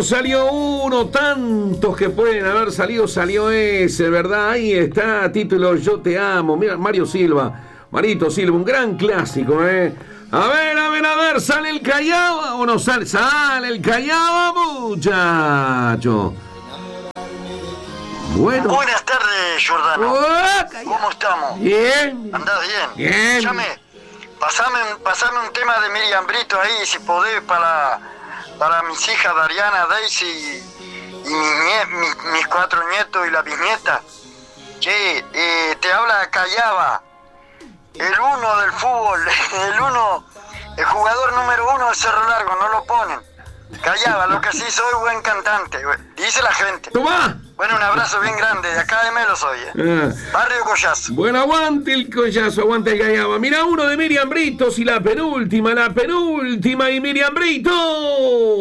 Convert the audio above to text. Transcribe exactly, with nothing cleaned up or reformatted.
salió uno, tantos que pueden haber salido, salió ese, ¿verdad? Ahí está, título Yo Te Amo. Mira, Mario Silva, Marito Silva, un gran clásico, ¿eh? A ver, a ver, a ver, ¿sale el Callao o no sale? Sale el Callao, muchacho. Bueno. Buenas tardes, Giordano. Oh, ¿Cómo estamos? Bien. ¿Andás bien? Bien. Llame, pasame, pasame un tema de Miriam Brito ahí, si podés, para, para mis hijas Dariana, Daisy y, y mis, nie- mis, mis cuatro nietos y la bisnieta. Che, eh, te habla Callaba, el uno del fútbol, el uno, el jugador número uno de Cerro Largo, no lo ponen. Callaba, lo que sí soy buen cantante, dice la gente. Tomá. Bueno, un abrazo bien grande, de acá de Melo soy, ¿eh? Ah. Barrio Collazo. Bueno, aguante el collazo, aguante el Callao. Mira uno de Miriam Britos y la penúltima, la penúltima y Miriam Brito.